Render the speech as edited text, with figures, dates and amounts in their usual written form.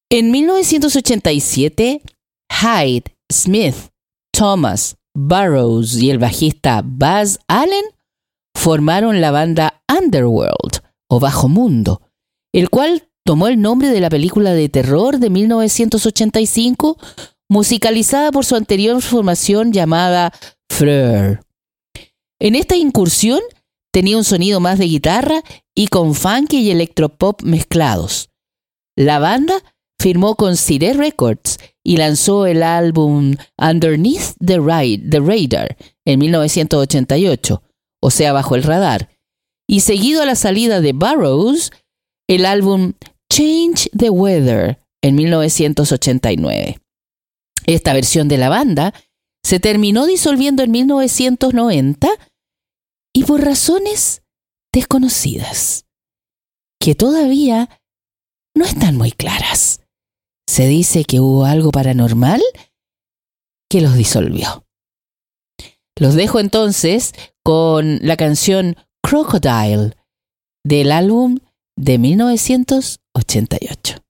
En 1987, Hyde, Smith, Thomas, Burroughs y el bajista Buzz Allen formaron la banda Underworld, o Bajo Mundo, el cual tomó el nombre de la película de terror de 1985, musicalizada por su anterior formación llamada Fleur. En esta incursión tenía un sonido más de guitarra y con funky y electropop mezclados. La banda firmó con CD Records y lanzó el álbum Underneath the Radar en 1988, o sea, Bajo el Radar, y seguido a la salida de Burroughs, el álbum Change the Weather en 1989. Esta versión de la banda se terminó disolviendo en 1990 y por razones desconocidas, que todavía no están muy claras. Se dice que hubo algo paranormal que los disolvió. Los dejo entonces con la canción Crocodile del álbum de 1988.